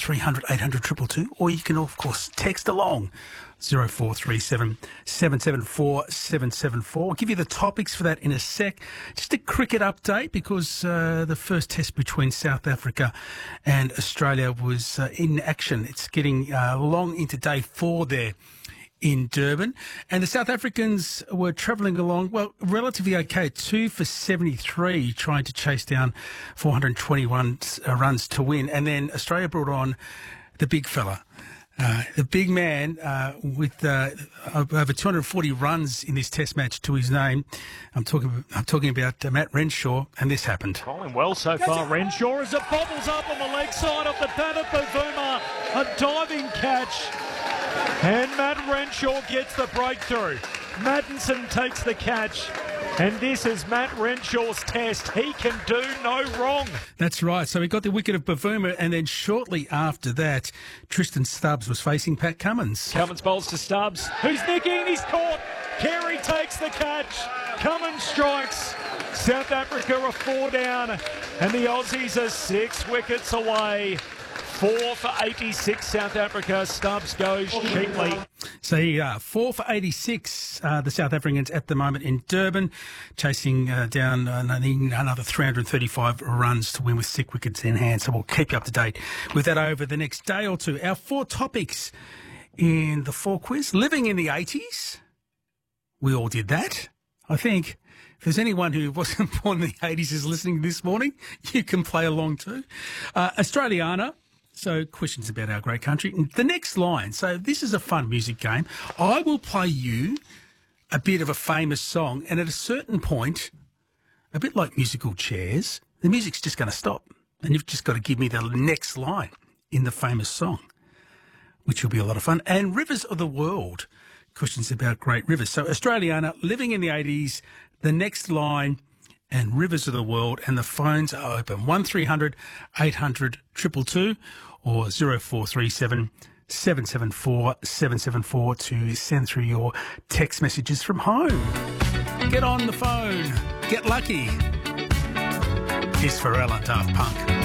1300 800 222, or you can, of course, text along 0437 774 774. I'll give you the topics for that in a sec. Just a cricket update, because the first test between South Africa and Australia was in action. It's getting long into day 4 there in Durban, and the South Africans were travelling along, well, relatively okay, 2 for 73, trying to chase down 421 runs to win. And then Australia brought on the big fella, the big man with over 240 runs in this test match to his name. I'm talking about Matt Renshaw, and this happened. Bowling well so far, Renshaw, as it bobbles up on the leg side of the bat of Bavuma. A diving catch. And Matt Renshaw gets the breakthrough. Maddinson takes the catch. And this is Matt Renshaw's test. He can do no wrong. That's right. So he got the wicket of Bavuma, and then shortly after that, Tristan Stubbs was facing Pat Cummins. Cummins bowls to Stubbs, who's nicking, he's caught. Carey takes the catch. Cummins strikes. South Africa are 4 down, and the Aussies are 6 wickets away. 4 for 86, South Africa. Stubbs goes cheaply. So here you are, 4 for 86, the South Africans at the moment in Durban, chasing down another 335 runs to win with 6 wickets in hand. So we'll keep you up to date with that over the next day or two. Our 4 topics in the 4 quiz: living in the 80s. We all did that, I think. If there's anyone who wasn't born in the 80s is listening this morning, you can play along too. Australiana. So questions about our great country. The next line. So this is a fun music game. I will play you a bit of a famous song, and at a certain point, a bit like musical chairs, the music's just going to stop, and you've just got to give me the next line in the famous song, which will be a lot of fun. And rivers of the world. Questions about great rivers. So Australiana, living in the 80s, the next line, and rivers of the world, and the phones are open. 1300 800 222 or 0437 774 774 to send through your text messages from home. Get on the phone. Get lucky. Here's Pharrell and Daft Punk.